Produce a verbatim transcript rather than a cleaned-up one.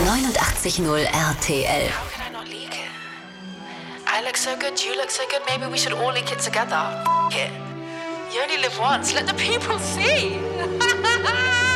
neunundachtzig Komma null R T L. How can I not leak it? I look so good, you look so good, maybe we should all leak it together. F it. You only live once, let the people see.